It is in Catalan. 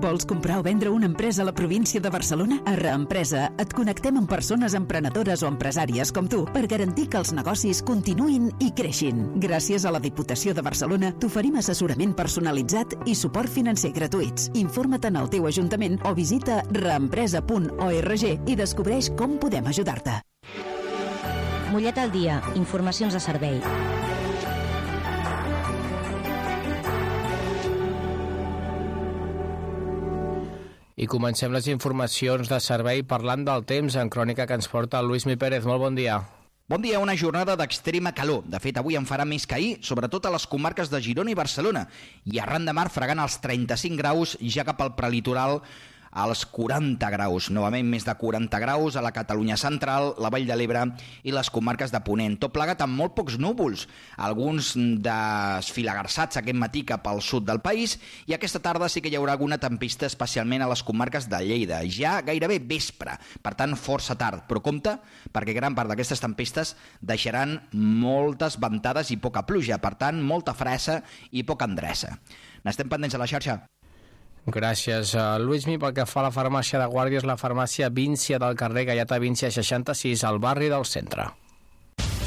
Vols comprar o vendre una empresa a la província de Barcelona? A Reempresa et connectem amb persones emprenedores o empresàries com tu per garantir que els negocis continuïn i creixin. Gràcies a la Diputació de Barcelona t'oferim assessorament personalitzat i suport financer gratuïts. Informa't en el teu ajuntament o visita reempresa.org i descobreix com podem ajudar-te. Mollet al dia. Informacions de servei. I comencem les informacions de servei parlant del temps en crònica que ens porta el Luismi Pérez. Molt bon dia. Bon dia, una jornada d'extrema calor. De fet, avui en farà més que ahir, sobretot a les comarques de Girona i Barcelona. I arran de mar fregant els 35 graus ja cap al prelitoral als 40 graus. Novament més de 40 graus a la Catalunya central, la Vall de l'Ebre i les comarques de Ponent. Tot plegat amb molt pocs núvols, alguns desfilagarçats aquest matí cap al sud del país, i aquesta tarda sí que hi haurà alguna tempesta, especialment a les comarques de Lleida, ja gairebé vespre, per tant força tard, però compte, perquè gran part d'aquestes tempestes deixaran moltes ventades i poca pluja, per tant molta fressa i poca endreça. N'estem pendents a la xarxa. Gràcies, Luismi. Pel que fa a la farmàcia de Guàrdia, és la farmàcia Víncia del carrer Gaiata Víncia 66, al barri del centre.